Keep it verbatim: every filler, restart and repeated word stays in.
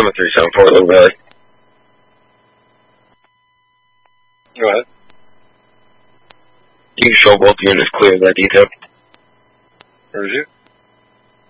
seven three seven Fort Little Valley. Go ahead. You can show both units clear of that detail. Where is you?